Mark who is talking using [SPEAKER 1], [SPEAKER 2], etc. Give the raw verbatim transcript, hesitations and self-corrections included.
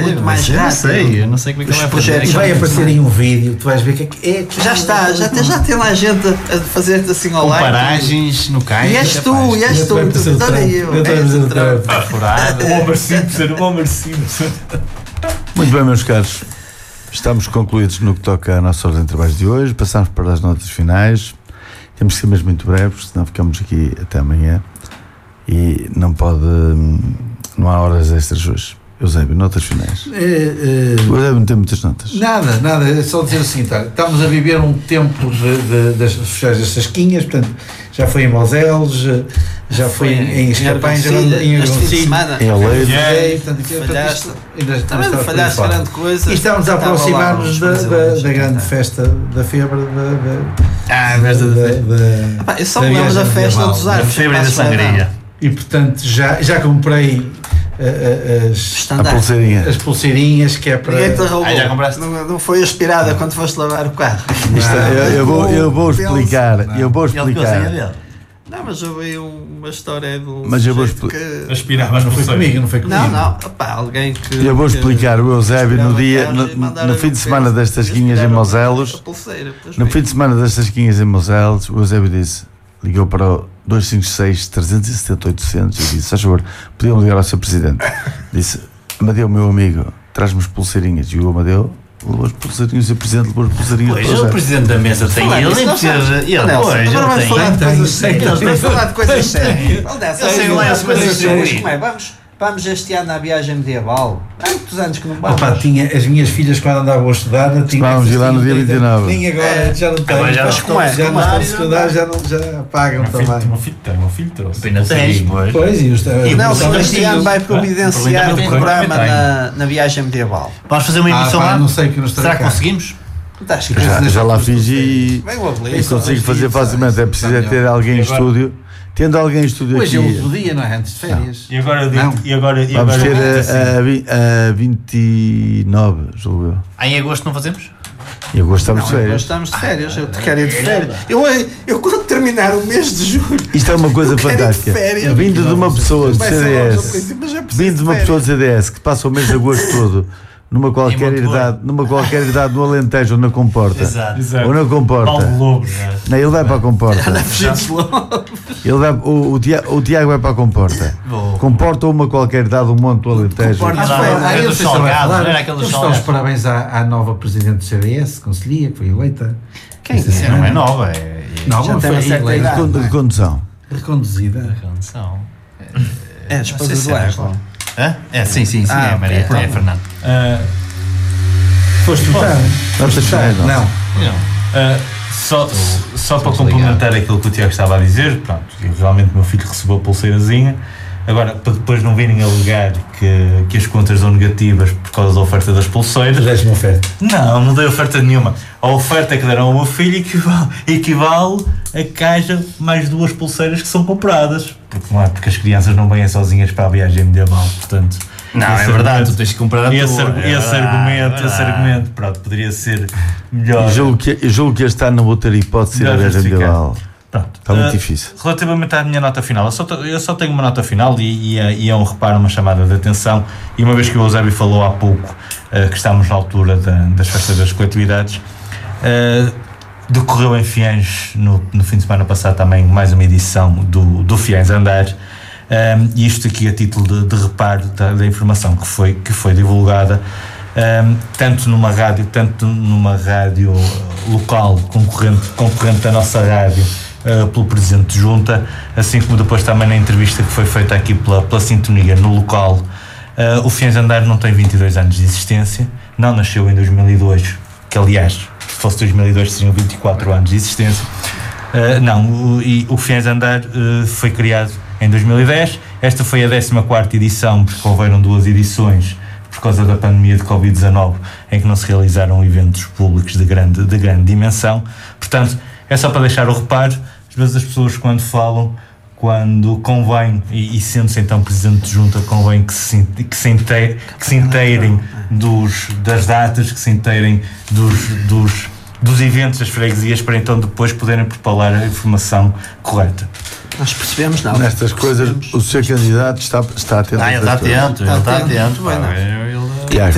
[SPEAKER 1] muito mais
[SPEAKER 2] eu
[SPEAKER 1] rápido.
[SPEAKER 2] Não sei, eu não sei como é que ele vai fazer.
[SPEAKER 3] E vai aparecer em um vídeo, tu vais ver que é que é.
[SPEAKER 1] Já está, já tem, já tem lá gente a, a fazer-te assim ao
[SPEAKER 2] Com
[SPEAKER 1] lado.
[SPEAKER 2] paragens no cais.
[SPEAKER 1] E és tu, e és tu. Olha eu.
[SPEAKER 3] O
[SPEAKER 4] Homer Simpson, o Homer Simpson.
[SPEAKER 5] Muito bem, meus caros. Estamos concluídos no que toca à nossa ordem de trabalhos de hoje. Passamos para as notas finais. Temos que ser mesmo muito breves, senão ficamos aqui até amanhã. E não pode. Não há horas extras hoje. Eusébio, notas finais.
[SPEAKER 3] É, é,
[SPEAKER 5] o Eusébio não tem muitas notas.
[SPEAKER 3] Nada, nada. É só dizer o seguinte: olha, estamos a viver um tempo de, de, das fecheiras das Sasquinhas, portanto, já foi em Moselos, já foi em Escapães, em Agoncilho,
[SPEAKER 5] em Oleiros.
[SPEAKER 1] Também não falhaste grande coisa.
[SPEAKER 3] E estamos a aproximar-nos da, da, da grande festa da febre. Da, da,
[SPEAKER 2] ah, a festa da,
[SPEAKER 1] da, eu só me lembro da festa dos
[SPEAKER 2] árvores. Da febre da sangria.
[SPEAKER 3] E portanto já, já comprei as,
[SPEAKER 5] a pulseirinha.
[SPEAKER 3] as pulseirinhas que é para.
[SPEAKER 1] Ah, já compraste? Não, não foi aspirada quando foste lavar o carro.
[SPEAKER 5] Isto, não, eu, eu, vou, eu vou explicar. Não. Eu vou explicar.
[SPEAKER 1] Não, mas eu vi uma história de um.
[SPEAKER 5] Mas eu vou explicar.
[SPEAKER 4] Que... Aspirar, mas não foi comigo, não foi comigo.
[SPEAKER 1] Não, não. Opa, alguém que.
[SPEAKER 5] Eu vou explicar. O Eusébio, no dia. No, no fim de semana das Tasquinhas em Moselos. No fim de semana das Tasquinhas em Moselos, o Eusébio disse. Ligou para o dois cinco seis, três sete oito, oitocentos e disse: faz favor, podiam ligar ao seu presidente. Disse: Amadeu, meu amigo, traz-me as pulseirinhas. E o Amadeu levou as pulseirinhas e o presidente levou as pulseirinhas.
[SPEAKER 2] Pois, o presidente da mesa tem ele, nem precisa. Ele, pois,
[SPEAKER 1] agora vamos falar de coisas sérias. Vamos falar de coisas sérias.
[SPEAKER 2] Eu sei lá as coisas sérias.
[SPEAKER 1] Como é? Vamos. Vamos este ano à viagem medieval. Há muitos anos que não vamos.
[SPEAKER 3] Opa, tinha, as minhas filhas quando andavam a estudar
[SPEAKER 5] vamos ir lá no dia vinte e nove.
[SPEAKER 3] Nem agora, é. já não tem.
[SPEAKER 2] Já,
[SPEAKER 3] como é, já não estão a estudar, já, não, já pagam
[SPEAKER 4] meu
[SPEAKER 3] também.
[SPEAKER 4] Filho, meu filho tem, meu filho trouxe.
[SPEAKER 2] Apenas tens, pois.
[SPEAKER 3] Pois, e os
[SPEAKER 1] e não, este ano vai providenciar o programa na, na viagem medieval.
[SPEAKER 2] Vamos fazer uma emissão
[SPEAKER 3] ah,
[SPEAKER 2] lá?
[SPEAKER 3] Não sei que não
[SPEAKER 2] Será que conseguimos?
[SPEAKER 5] Já, já lá fiz e, e consigo fazer facilmente. É preciso é ter alguém em estúdio. Tendo alguém em estúdio
[SPEAKER 3] hoje
[SPEAKER 5] aqui.
[SPEAKER 3] Hoje é o último dia, não é? Antes de férias.
[SPEAKER 4] E agora, não. E agora, e
[SPEAKER 5] vamos
[SPEAKER 4] agora
[SPEAKER 5] ter a, a, a vinte e nove, julgo eu.
[SPEAKER 2] Ah, em agosto não fazemos?
[SPEAKER 5] Em agosto estamos de férias.
[SPEAKER 1] estamos de férias. Eu te quero ir de férias. Eu, eu quando terminar o mês de julho.
[SPEAKER 5] Isto é uma coisa fantástica. De vindo de uma pessoa do C D S. Vindo de uma pessoa do C D S que passa o mês de agosto todo. Numa qualquer idade, numa qualquer idade no Alentejo ou na Comporta.
[SPEAKER 2] Exato.
[SPEAKER 5] Ou na Comporta.
[SPEAKER 4] Lobos.
[SPEAKER 5] Não, ele vai para a Comporta. Ele vai, o, o, Tiago, o Tiago vai para a Comporta.
[SPEAKER 2] Bom.
[SPEAKER 5] Comporta ou uma qualquer idade do Monte do Alentejo.
[SPEAKER 2] Comporta, ah, foi, ah, eu sei
[SPEAKER 3] era aquele dos os parabéns à, à nova presidente do C D S, Conselhia, que foi eleita.
[SPEAKER 2] Quem é? Não é nova, é.
[SPEAKER 3] Nova, já foi eleita.
[SPEAKER 5] De condução.
[SPEAKER 3] Reconduzida.
[SPEAKER 2] Recondução.
[SPEAKER 1] É, esposa do Erro.
[SPEAKER 2] Hã? É, sim, sim, sim, ah, é, Maria, é, é Fernando.
[SPEAKER 4] Uh,
[SPEAKER 3] Foste votar?
[SPEAKER 5] Vamos votar?
[SPEAKER 3] Não.
[SPEAKER 4] não. Uh, só só para complementar aquilo que o Tiago estava a dizer, pronto, eu, realmente o meu filho recebeu a pulseirazinha. Agora, para depois não virem alegar que, que as contas são negativas por causa da oferta das pulseiras.
[SPEAKER 3] Deste-me oferta?
[SPEAKER 4] Não, não dei oferta nenhuma. A oferta que deram ao meu filho equivale, equivale a que haja mais duas pulseiras que são compradas. Porque, não é, porque as crianças não vêm sozinhas para a viagem medieval, portanto...
[SPEAKER 2] Não, é verdade, tu tens que comprar a
[SPEAKER 4] esse,
[SPEAKER 2] tua.
[SPEAKER 4] Esse, é esse argumento, esse argumento, pronto, poderia ser melhor.
[SPEAKER 5] Eu julgo que, eu julgo que este ano não vou ter hipótese de ir à viagem medieval.
[SPEAKER 4] Pronto.
[SPEAKER 5] Está muito
[SPEAKER 4] uh,
[SPEAKER 5] difícil.
[SPEAKER 4] Relativamente à minha nota final, eu só, eu só tenho uma nota final e, e, e é um reparo, uma chamada de atenção. E uma vez que o Eusébio falou há pouco uh, que estamos na altura da, das festas das coletividades, uh, decorreu em Fiães, no, no fim de semana passado, também mais uma edição do, do Fiães Andar. Um, e isto aqui a título de, de reparo da, da informação que foi, que foi divulgada, um, tanto numa rádio, tanto numa rádio local, concorrente, concorrente da nossa rádio, uh, pelo Presidente de Junta, assim como depois também na entrevista que foi feita aqui pela, pela Sintonia no local. Uh, o Fiães Andar não tem vinte e dois anos de existência, não nasceu em dois mil e dois, que aliás, se fosse dois mil e dois seriam vinte e quatro anos de existência. Uh, não, o, e o Fiães Andar uh, foi criado em dois mil e dez, esta foi a décima quarta edição, porque houveram duas edições por causa da pandemia de covid dezanove, em que não se realizaram eventos públicos de grande, de grande dimensão. Portanto, é só para deixar o reparo, às vezes as pessoas quando falam, quando convém, e, e sendo-se então Presidente de Junta, convém que se, que se, inteire, que se inteirem dos, das datas, que se inteirem dos... dos dos eventos das freguesias, para então depois poderem propalar a informação correta.
[SPEAKER 1] Nós percebemos, não.
[SPEAKER 5] Nestas coisas, o seu candidato está, está atento.
[SPEAKER 2] Ah, ele está atento, ele está atento.
[SPEAKER 1] Bem, não.
[SPEAKER 2] Ele...